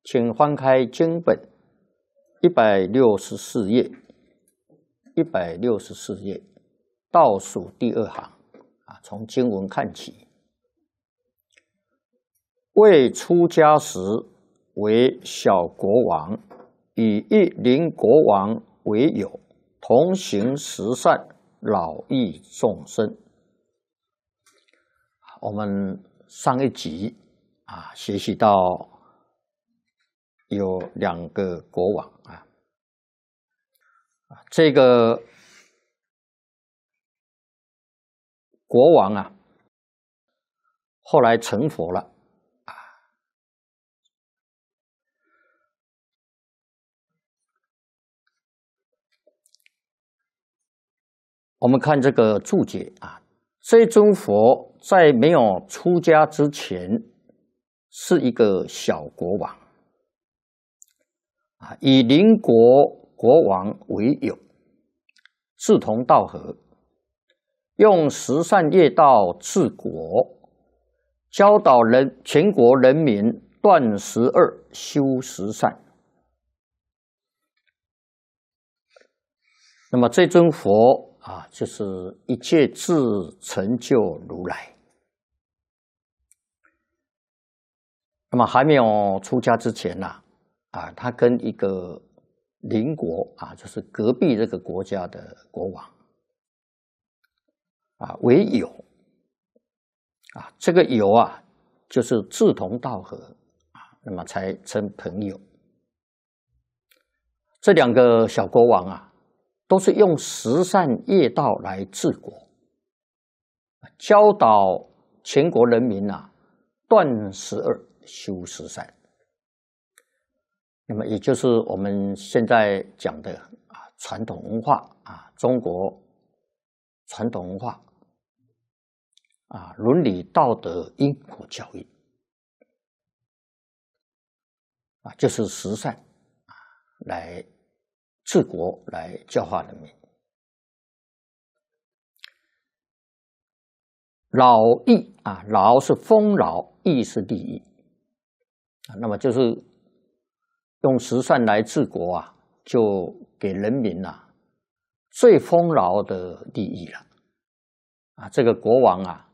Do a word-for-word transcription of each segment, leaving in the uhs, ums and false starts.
请翻开经本一百六十四页，一百六十四页倒数第二行啊，从经文看起。未出家时为小国王，与一邻国王为友，同行十善，饶益众生。我们上一集啊，学习到有两个国王啊，这个国王啊，后来成佛了啊。我们看这个注解啊，这尊佛在没有出家之前是一个小国王啊，以邻国国王为友，志同道合，用十善业道治国，教导人全国人民断十恶，修十善。那么这尊佛啊，就是一切智成就如来。那么还没有出家之前呐、啊，啊，他跟一个邻国啊，就是隔壁这个国家的国王啊为友啊，这个友啊，就是志同道合啊，那么才成朋友。这两个小国王啊，都是用十善业道来治国，教导全国人民啊，断十恶，修十善。那么也就是我们现在讲的啊，传统文化啊，中国传统文化啊，伦理道德因果教育啊，就是十善啊，来治国，来教化人民。饶益啊，饶是丰饶，益是利益啊，那么就是用十善来治国啊，就给人民啊最丰饶的利益了啊。这个国王啊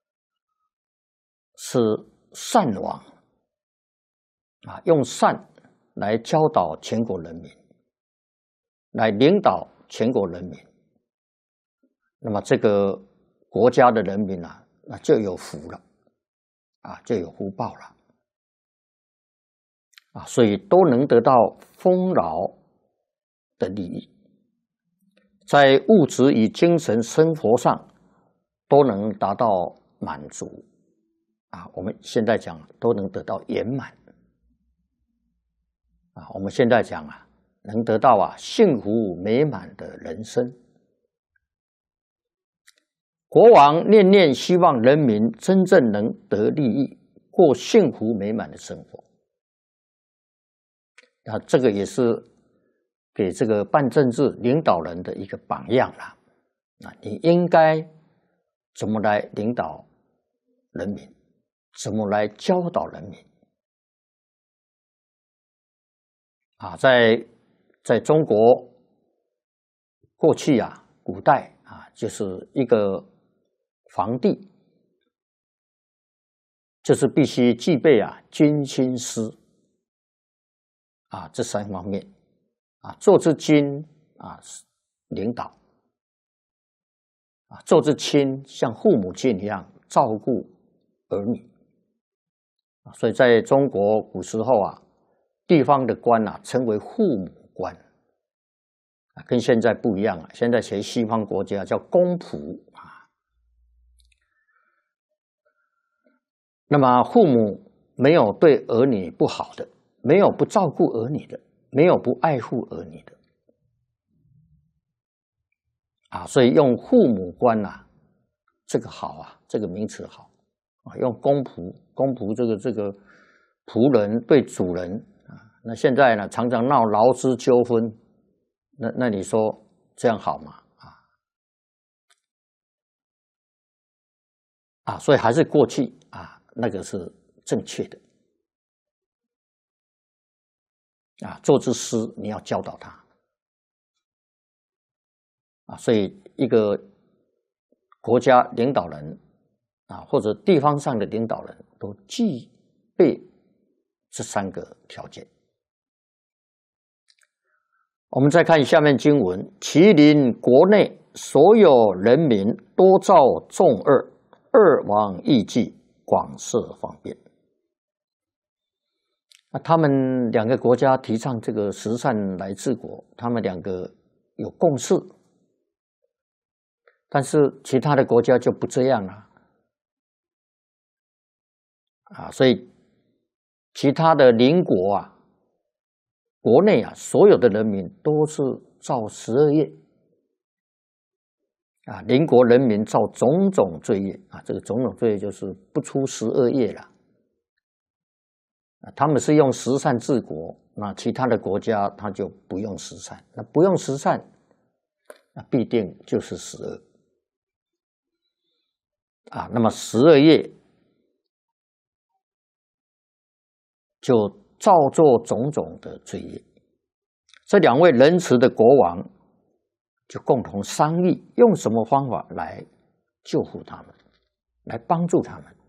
是善王啊，用善来教导全国人民，来领导全国人民。那么这个国家的人民啊，那就有福了啊，就有福报了啊，所以都能得到丰饶的利益，在物质与精神生活上都能达到满足啊。我们现在讲都能得到圆满啊。我们现在讲啊，能得到啊幸福美满的人生。国王念念希望人民真正能得利益，过幸福美满的生活。啊，这个也是给这个办政治领导人的一个榜样啦。啊，你应该怎么来领导人民，怎么来教导人民？啊，在在中国过去啊，古代啊，就是一个皇帝就是必须具备啊军亲师啊这三方面啊，做之君啊领导啊，做之亲像父母亲一样照顾儿女啊，所以在中国古时候啊，地方的官啊称为父母官啊，跟现在不一样啊，现在学西方国家叫公仆啊。那么父母没有对儿女不好的，没有不照顾儿女的，没有不爱护儿女的啊，所以用父母官啊，这个好啊，这个名词好啊，用公仆，公仆这个这个仆人对主人啊，那现在呢常常闹劳资纠纷，那那你说这样好吗？啊啊，所以还是过去啊。那个是正确的啊，做之师你要教导他啊，所以一个国家领导人啊，或者地方上的领导人都具备这三个条件。我们再看下面经文：麒麟国内所有人民多造众恶，恶王义济，广设方便。那他们两个国家提倡这个十善来治国，他们两个有共识，但是其他的国家就不这样了啊，所以其他的邻国啊，国内啊，所有的人民都是造十恶业啊，邻国人民造种种罪业啊，这个种种罪业就是不出十恶业了。他们是用十善治国，那其他的国家他就不用十善，那不用十善，那必定就是十恶啊。那么十恶业就造作种种的罪业。这两位仁慈的国王就共同商议，用什么方法来救护他们，来帮助他们。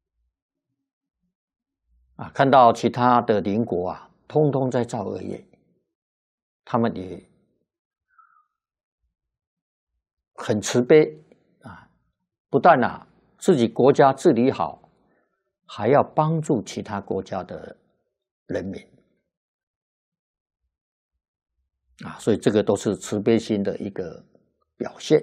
啊，看到其他的邻国啊，通通在造恶业，他们也很慈悲啊，不但啊自己国家治理好，还要帮助其他国家的人民啊，所以这个都是慈悲心的一个表现。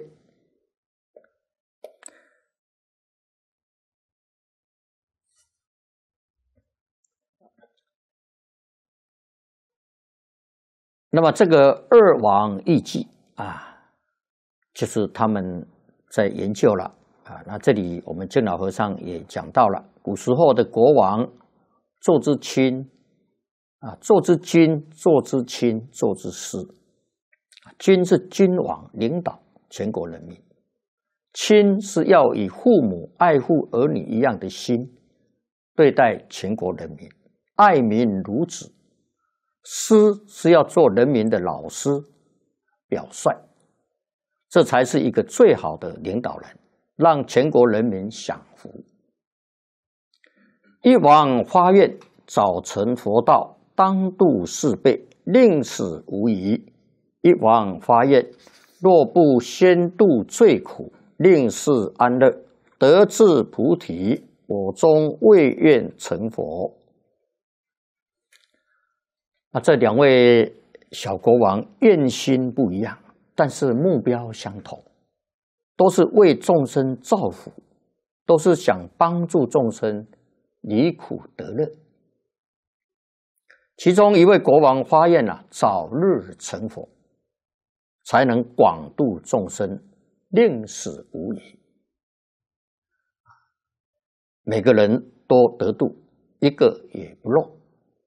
那么这个二王义济啊，就是他们在研究了啊。那这里我们净老和尚也讲到了，古时候的国王做之亲啊，做之君，做之亲，做之师。君是君王，领导全国人民；亲是要以父母爱护儿女一样的心对待全国人民，爱民如子。师是要做人民的老师、表率，这才是一个最好的领导人，让全国人民享福。一王发愿，早成佛道，当度四辈，令死无疑。一王发愿，若不先度罪苦，令世安乐，得至菩提，我终未愿成佛。那这两位小国王愿心不一样，但是目标相同，都是为众生造福，都是想帮助众生离苦得乐。其中一位国王发愿啊，早日成佛，才能广度众生，令死无疑。每个人都得度，一个也不漏。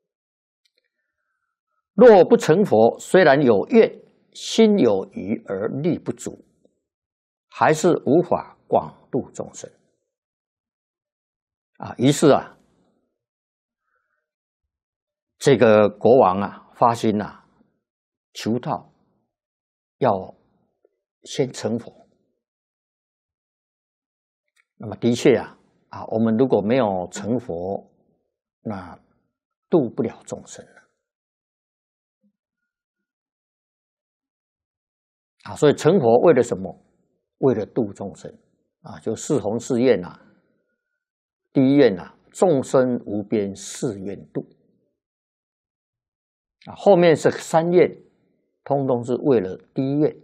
若不成佛，虽然有愿，心有余而力不足，还是无法广度众生啊。于是啊，这个国王啊发心啊，求道要先成佛。那么的确啊，啊，我们如果没有成佛，那度不了众生了。啊，所以成佛为了什么？为了度众生啊！就四弘誓愿呐，第一愿呐，众生无边誓愿度啊，后面是三愿，通通是为了第一愿，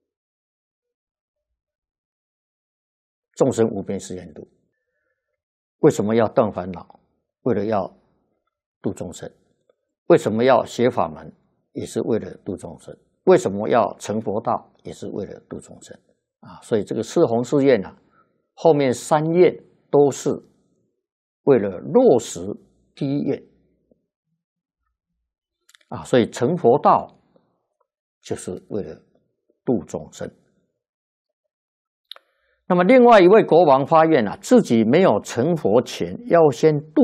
众生无边誓愿度。为什么要断烦恼？为了要度众生。为什么要学法门？也是为了度众生。为什么要成佛道？也是为了度众生啊！所以这个四弘誓愿啊，后面三愿都是为了落实第一愿啊！所以成佛道就是为了度众生。那么另外一位国王发愿啊，自己没有成佛前，要先度